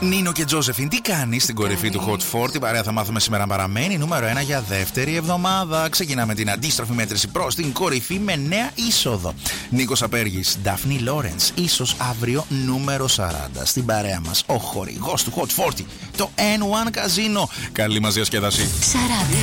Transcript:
Νίνο και Τζόζεφιν, τι κάνει στην κορυφή του Hot 40? Παρέα θα μάθουμε σήμερα. Παραμένει νούμερο 1 για δεύτερη εβδομάδα. Ξεκινάμε την αντίστροφη μέτρηση προς την κορυφή με νέα είσοδο. Νίκος Απέργης, Ντάφνη Λόρενς, ίσως αύριο νούμερο 40. Στην παρέα μας ο χορηγός του Hot 40, το N1 Casino. Καλή μας διασκέδαση. 40.